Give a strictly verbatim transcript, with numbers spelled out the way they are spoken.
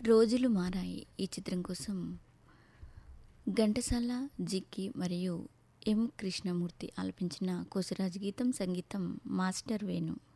రోజులు మారాయి ఈ చిత్రం కోసం ఘంటసాల, జిక్కి మరియు ఎం కృష్ణమూర్తి ఆలపించిన కోసరాజు గీతం, సంగీతం మాస్టర్ వేణు.